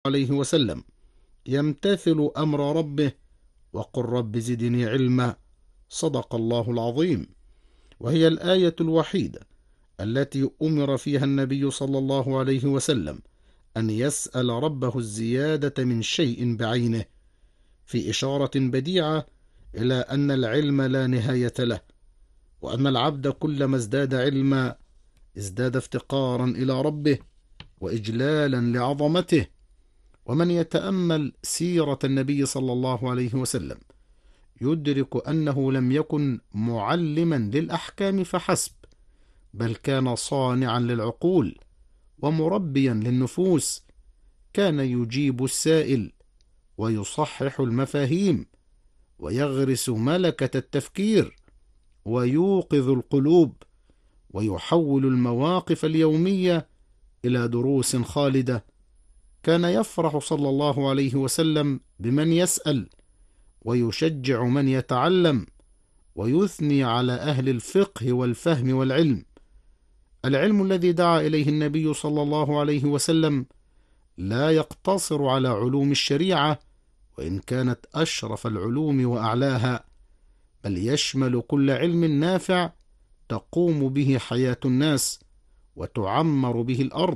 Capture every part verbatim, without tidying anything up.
عليه وسلم يمتثل أمر ربه وقل رب زدني علما. صدق الله العظيم. وهي الآية الوحيدة التي أمر فيها النبي صلى الله عليه وسلم أن يسأل ربه الزيادة من شيء بعينه، في إشارة بديعة إلى أن العلم لا نهاية له، وأن العبد كلما ازداد علما ازداد افتقارا إلى ربه وإجلالا لعظمته. ومن يتأمل سيرة النبي صلى الله عليه وسلم يدرك أنه لم يكن معلما للأحكام فحسب، بل كان صانعا للعقول ومربيا للنفوس. كان يجيب السائل ويصحح المفاهيم ويغرس ملكة التفكير ويوقظ القلوب ويحول المواقف اليومية إلى دروس خالدة. كان يفرح صلى الله عليه وسلم بمن يسأل ويشجع من يتعلم ويثني على أهل الفقه والفهم والعلم. العلم الذي دعا إليه النبي صلى الله عليه وسلم لا يقتصر على علوم الشريعة وإن كانت أشرف العلوم وأعلاها، بل يشمل كل علم نافع تقوم به حياة الناس وتعمر به الأرض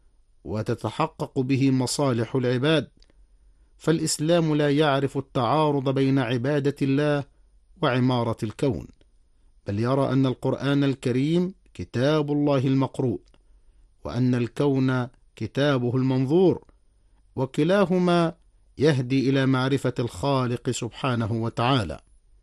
وتتحقق به مصالح العباد. فالإسلام لا يعرف التعارض بين عبادة الله وعمارة الكون، بل يرى أن القرآن الكريم كتاب الله المقروء، وأن الكون كتابه المنظور، وكلاهما يهدي إلى معرفة الخالق سبحانه وتعالى.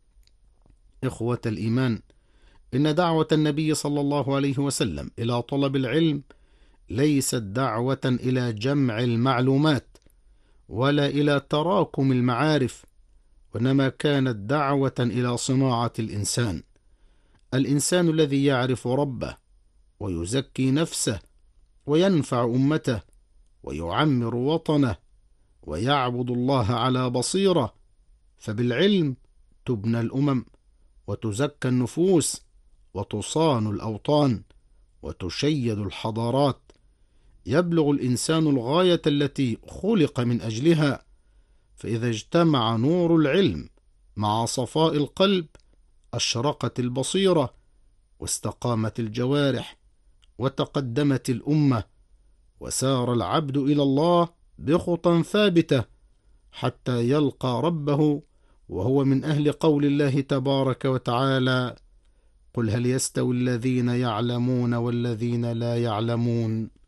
إخوة الإيمان، إن دعوة النبي صلى الله عليه وسلم إلى طلب العلم ليست دعوة إلى جمع المعلومات ولا إلى تراكم المعارف، وإنما كانت دعوة إلى صناعة الإنسان. الإنسان الذي يعرف ربه ويزكي نفسه وينفع أمته ويعمر وطنه ويعبد الله على بصيرة، فبالعلم تبنى الأمم وتزكى النفوس وتصان الأوطان وتشيد الحضارات. يبلغ الإنسان الغاية التي خلق من أجلها، فإذا اجتمع نور العلم مع صفاء القلب أشرقت البصيرة واستقامت الجوارح وتقدمت الأمة، وسار العبد إلى الله بخطى ثابتة حتى يلقى ربه وهو من أهل قول الله تبارك وتعالى: قل هل يستوي الذين يعلمون والذين لا يعلمون